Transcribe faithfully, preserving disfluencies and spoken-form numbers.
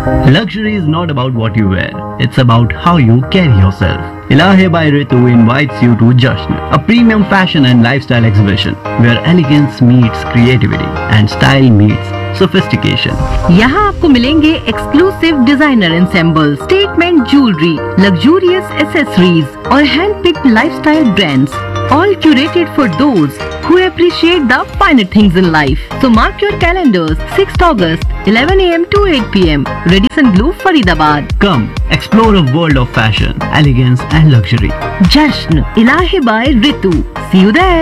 Luxury is not about what you wear, it's about how you carry yourself. Ilahe by Ritu invites you to Jashan, a premium fashion and lifestyle exhibition where elegance meets creativity and style meets sophistication. यहाँ आपको मिलेंगे exclusive designer ensemble, statement jewellery, luxurious accessories और hand picked lifestyle brands, all curated for those who appreciate the finer things in life. So mark your calendars, sixth August, eleven a m to eight p m Radisson Blu, Faridabad. Come, explore a world of fashion, elegance and luxury. Jashan, Ilahe by Ritu. See you there.